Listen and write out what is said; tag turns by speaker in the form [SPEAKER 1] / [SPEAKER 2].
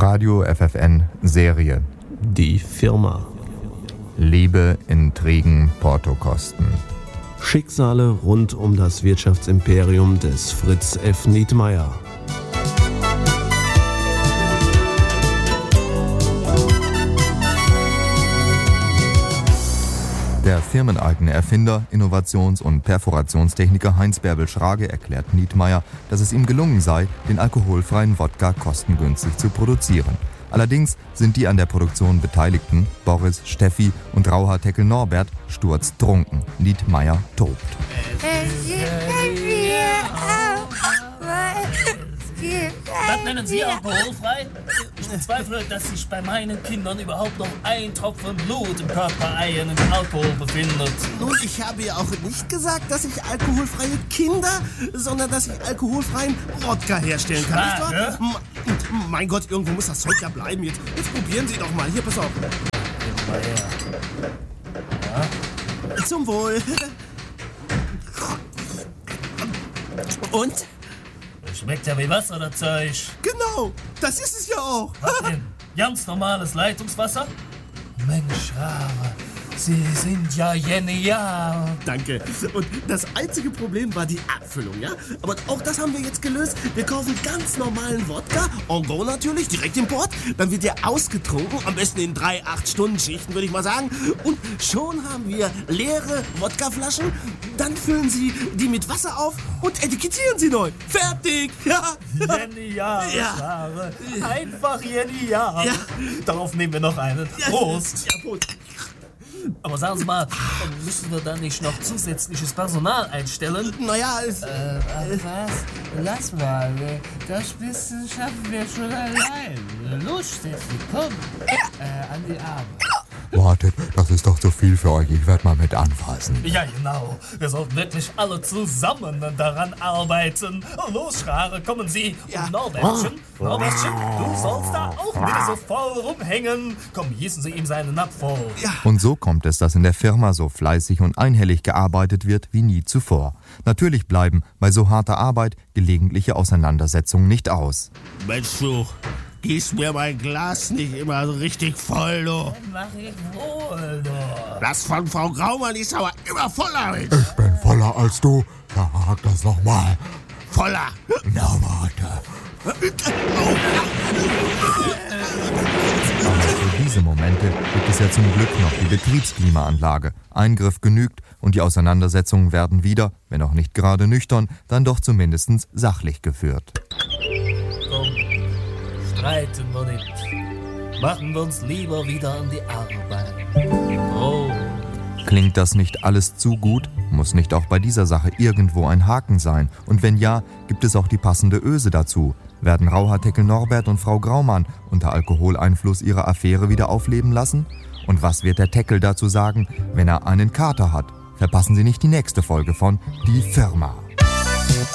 [SPEAKER 1] Radio FFN Serie.
[SPEAKER 2] Die Firma.
[SPEAKER 1] Liebe, Intrigen, Portokosten.
[SPEAKER 2] Schicksale rund um das Wirtschaftsimperium des Fritz F. Nietmeyer.
[SPEAKER 1] Der firmeneigene Erfinder, Innovations- und Perforationstechniker Heinz Bärbel Schrage erklärt Nietmeyer, dass es ihm gelungen sei, den alkoholfreien Wodka kostengünstig zu produzieren. Allerdings sind die an der Produktion Beteiligten, Boris, Steffi und Rauhaar-Teckel Norbert, sturztrunken. Nietmeyer tobt.
[SPEAKER 3] Was nennen Sie alkoholfrei? Ich bezweifle, dass sich bei meinen Kindern überhaupt noch ein Tropfen Blut im Körper einen Alkohol befindet.
[SPEAKER 4] Nun, ich habe ja auch nicht gesagt, dass ich alkoholfreie Kinder, sondern dass ich alkoholfreien Wodka herstellen kann. Nicht wahr? Mein Gott, irgendwo muss das Zeug ja bleiben. Jetzt probieren Sie doch mal. Hier, pass auf.
[SPEAKER 3] Mal her.
[SPEAKER 4] Ja? Zum Wohl. Und?
[SPEAKER 3] Schmeckt ja wie Wasser, das Zeug.
[SPEAKER 4] Genau, das ist es ja auch.
[SPEAKER 3] Was denn? Ganz normales Leitungswasser? Mensch, Rare, Sie sind ja genial.
[SPEAKER 4] Danke. Und das einzige Problem war die Abfüllung, ja? Aber auch das haben wir jetzt gelöst. Wir kaufen ganz normalen Wodka, en go natürlich, direkt Import. Dann wird der ausgetrunken, am besten in 3 8-Stunden-Schichten, würde ich mal sagen. Und schon haben wir leere Wodkaflaschen. Dann füllen Sie die mit Wasser auf und etikettieren sie neu. Fertig! Ja.
[SPEAKER 3] Genial,
[SPEAKER 4] Ja.
[SPEAKER 3] Rare. Einfach genial.
[SPEAKER 4] Ja.
[SPEAKER 3] Darauf nehmen wir noch einen. Prost.
[SPEAKER 4] Ja, Prost.
[SPEAKER 3] Aber sagen Sie mal, müssen wir da nicht noch zusätzliches Personal einstellen?
[SPEAKER 4] Naja, es...
[SPEAKER 5] Was? Lass mal, das bisschen schaffen wir schon allein. Los, Steffi, komm. An die Arme.
[SPEAKER 1] Wartet, das ist doch zu viel für euch. Ich werde mal mit anfassen.
[SPEAKER 3] Ja, genau. Wir sollten wirklich alle zusammen daran arbeiten. Los, Schrare, kommen Sie.
[SPEAKER 4] Ja.
[SPEAKER 3] Und Norbertchen, du sollst da auch wieder so voll rumhängen. Komm, gießen Sie ihm seinen Napf voll.
[SPEAKER 4] Ja.
[SPEAKER 1] Und so kommt es, dass in der Firma so fleißig und einhellig gearbeitet wird wie nie zuvor. Natürlich bleiben bei so harter Arbeit gelegentliche Auseinandersetzungen nicht aus.
[SPEAKER 4] Mensch, du gießt mir mein Glas nicht immer so richtig voll, du.
[SPEAKER 5] Mach ich wohl, doch.
[SPEAKER 4] Das von Frau Graumann ist aber immer voller. Mensch.
[SPEAKER 1] Ich bin voller als du. Sag das nochmal.
[SPEAKER 4] Voller.
[SPEAKER 1] Na, warte. Für diese Momente gibt es ja zum Glück noch die Betriebsklimaanlage. Eingriff genügt und die Auseinandersetzungen werden wieder, wenn auch nicht gerade nüchtern, dann doch zumindest sachlich geführt.
[SPEAKER 3] Komm, streiten wir nicht. Machen wir uns lieber wieder an die Arbeit. Oh.
[SPEAKER 1] Klingt das nicht alles zu gut? Muss nicht auch bei dieser Sache irgendwo ein Haken sein? Und wenn ja, gibt es auch die passende Öse dazu? Werden Rauhaar-Teckel Norbert und Frau Graumann unter Alkoholeinfluss ihre Affäre wieder aufleben lassen? Und was wird der Teckel dazu sagen, wenn er einen Kater hat? Verpassen Sie nicht die nächste Folge von Die Firma.